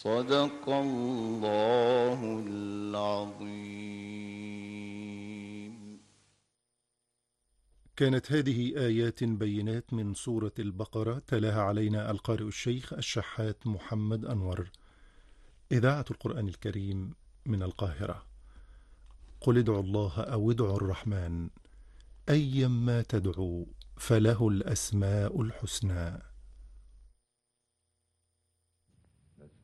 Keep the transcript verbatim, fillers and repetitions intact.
صدق الله العظيم. كانت هذه آيات بينات من سورة البقرة، تلاها علينا القارئ الشيخ الشحات محمد أنور. إذاعة القرآن الكريم من القاهرة. قل ادعوا الله أو ادعوا الرحمن، أيما تدعوا فله الأسماء الحسنى.